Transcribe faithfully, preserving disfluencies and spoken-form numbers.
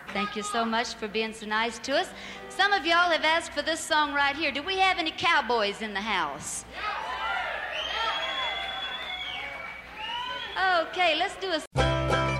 Thank you so much for being so nice to us. Some of y'all have asked for this song right here. Do we have any cowboys in the house? Okay, let's do a...